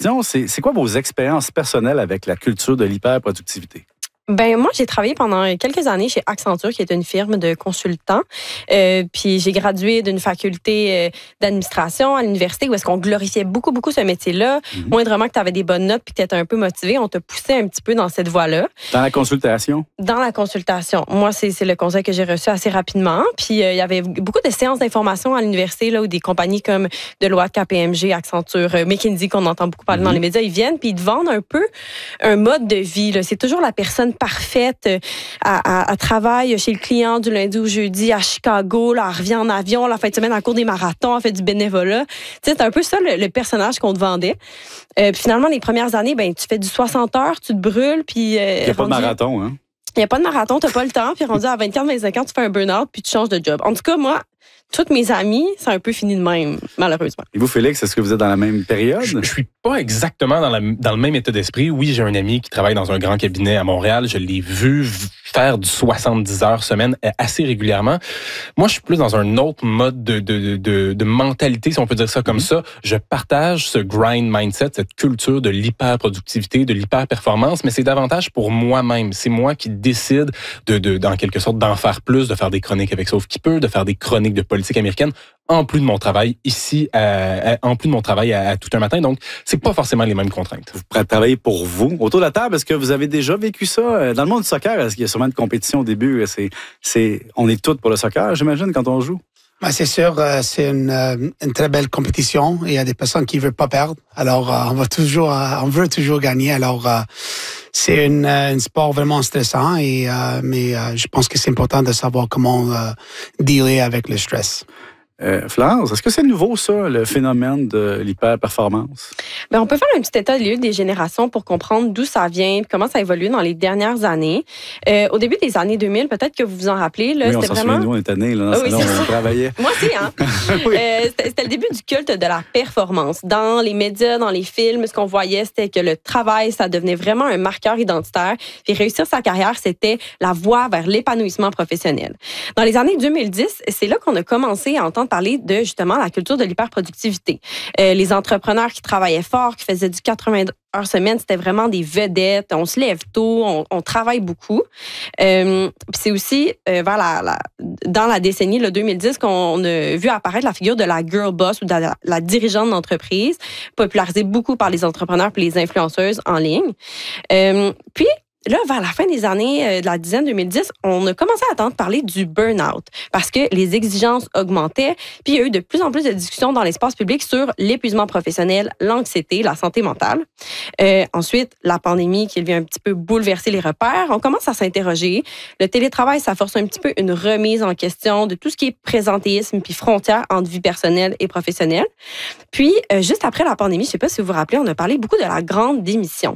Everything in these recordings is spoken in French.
question, c'est quoi vos expériences personnelles avec la culture de l'hyperproductivité? Ben moi, j'ai travaillé pendant quelques années chez Accenture, qui est une firme de consultants. Puis j'ai gradué d'une faculté d'administration à l'université où est-ce qu'on glorifiait beaucoup ce métier-là. Moindrement que tu avais des bonnes notes puis que tu étais un peu motivé, on te poussait un petit peu dans cette voie-là. Dans la consultation? Dans la consultation. Moi, c'est le conseil que j'ai reçu assez rapidement. Puis il y avait beaucoup de séances d'information à l'université là, où des compagnies comme Deloitte, KPMG, Accenture, McKinsey, qu'on entend beaucoup parler dans les médias, ils viennent puis ils te vendent un peu un mode de vie. Là. C'est toujours la personne parfaite. Elle travaille chez le client du lundi au jeudi à Chicago. Là, elle revient en avion. La fin de semaine, elle court des marathons. Elle fait du bénévolat. Tu sais, c'est un peu ça le personnage qu'on te vendait. Puis finalement, les premières années, ben, tu fais du 60 heures, tu te brûles. Puis, il n'y a pas de marathon, hein? Il n'y a pas de marathon, tu n'as pas le temps. Puis rendu à 24-25 ans, tu fais un burn-out puis tu changes de job. En tout cas, moi, toutes mes amies, c'est un peu fini de même, malheureusement. Et vous, Félix, est-ce que vous êtes dans la même période? Je suis pas exactement dans le même état d'esprit. Oui, j'ai un ami qui travaille dans un grand cabinet à Montréal. Je l'ai vu faire du 70 heures semaine assez régulièrement. Moi, je suis plus dans un autre mode de mentalité, si on peut dire ça comme ça. Je partage ce grind mindset, cette culture de l'hyperproductivité, de l'hyperperformance, mais c'est davantage pour moi-même. C'est moi qui décide en quelque sorte, d'en faire plus, de faire des chroniques avec Sauf qui peut, de faire des chroniques de politique américaine, en plus de mon travail ici, en plus de mon travail à tout un matin. Donc, c'est pas forcément les mêmes contraintes. Vous pourrez travailler pour vous. Autour de la table, est-ce que vous avez déjà vécu ça? Dans le monde du soccer, est-ce qu'il y a sûrement une compétition au début? On est tous pour le soccer, j'imagine, quand on joue? Ben, c'est sûr, c'est une très belle compétition. Il y a des personnes qui ne veulent pas perdre. Alors, on veut toujours gagner. Alors, c'est un sport vraiment stressant. Mais je pense que c'est important de savoir comment dealer avec le stress. Florence, est-ce que c'est nouveau, ça, le phénomène de l'hyperperformance? Bien, on peut faire un petit état des lieux des générations pour comprendre d'où ça vient et comment ça a évolué dans les dernières années. Au début des années 2000, peut-être que vous vous en rappelez. Là, oui, on s'en souvient, nous, on est nés, là, dans ce salon, on travaillait. Moi aussi, hein? Oui. C'était le début du culte de la performance. Dans les médias, dans les films, ce qu'on voyait, c'était que le travail, ça devenait vraiment un marqueur identitaire. Puis réussir sa carrière, c'était la voie vers l'épanouissement professionnel. Dans les années 2010, c'est là qu'on a commencé à entendre parler de, justement, la culture de l'hyperproductivité. Les entrepreneurs qui travaillaient fort, qui faisaient du 80 heures semaine, c'était vraiment des vedettes. On se lève tôt, on travaille beaucoup. Puis c'est aussi dans la décennie 2010 qu'on a vu apparaître la figure de la girl boss ou de la dirigeante d'entreprise, popularisée beaucoup par les entrepreneurs et les influenceuses en ligne. Puis, là, vers la fin des années de la dizaine 2010, on a commencé à entendre parler du burn-out parce que les exigences augmentaient. Puis il y a eu de plus en plus de discussions dans l'espace public sur l'épuisement professionnel, l'anxiété, la santé mentale. Ensuite, la pandémie qui vient un petit peu bouleverser les repères. On commence à s'interroger. Le télétravail, ça force un petit peu une remise en question de tout ce qui est présentéisme puis frontière entre vie personnelle et professionnelle. Puis, juste après la pandémie, je ne sais pas si vous vous rappelez, on a parlé beaucoup de la grande démission.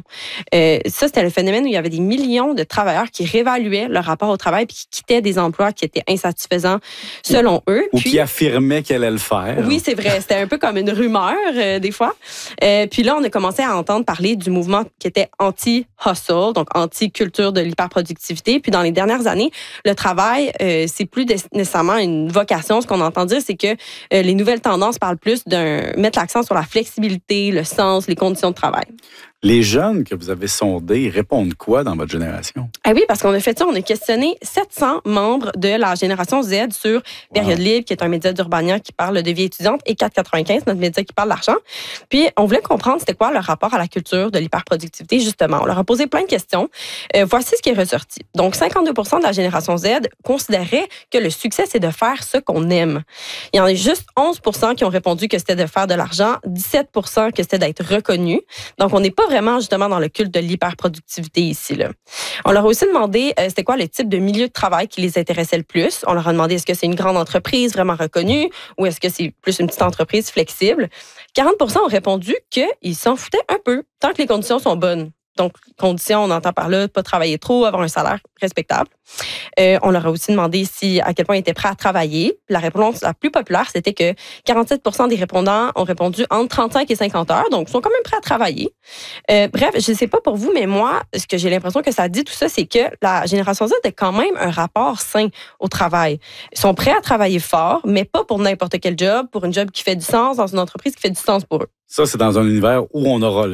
Ça, c'était le phénomène où il y avait des millions de travailleurs qui réévaluaient leur rapport au travail puis qui quittaient des emplois qui étaient insatisfaisants selon eux. Ou qui affirmaient qu'elle allait le faire. Oui, c'est vrai. C'était un peu comme une rumeur, des fois. Puis là, on a commencé à entendre parler du mouvement qui était anti-hustle, donc anti-culture de l'hyperproductivité. Puis dans les dernières années, le travail, c'est plus nécessairement une vocation. Ce qu'on entend dire, c'est que les nouvelles tendances parlent plus mettre l'accent sur la flexibilité, le sens, les conditions de travail. Les jeunes que vous avez sondés, ils répondent quoi dans votre génération? Ah oui, parce qu'on a fait ça, on a questionné 700 membres de la génération Z sur Période Libre, qui est un média d'Urbania qui parle de vie étudiante, et 495, notre média qui parle d'argent. Puis, on voulait comprendre c'était quoi leur rapport à la culture de l'hyperproductivité, justement. On leur a posé plein de questions. Voici ce qui est ressorti. Donc, 52% de la génération Z considérait que le succès, c'est de faire ce qu'on aime. Il y en a juste 11% qui ont répondu que c'était de faire de l'argent, 17% que c'était d'être reconnu. Donc, on n'est pas vraiment justement dans le culte de l'hyperproductivité ici. Là. On leur a aussi demandé c'était quoi le type de milieu de travail qui les intéressait le plus. On leur a demandé est-ce que c'est une grande entreprise vraiment reconnue ou est-ce que c'est plus une petite entreprise flexible. 40% ont répondu qu'ils s'en foutaient un peu tant que les conditions sont bonnes. Donc, conditions, on entend par là, pas travailler trop, avoir un salaire respectable. On leur a aussi demandé à quel point ils étaient prêts à travailler. La réponse la plus populaire, c'était que 47% des répondants ont répondu entre 35 et 50 heures, donc ils sont quand même prêts à travailler. Bref, je ne sais pas pour vous, mais moi, ce que j'ai l'impression que ça dit tout ça, c'est que la génération Z a quand même un rapport sain au travail. Ils sont prêts à travailler fort, mais pas pour n'importe quel job, pour une job qui fait du sens, dans une entreprise qui fait du sens pour eux. Ça, c'est dans un univers où on aura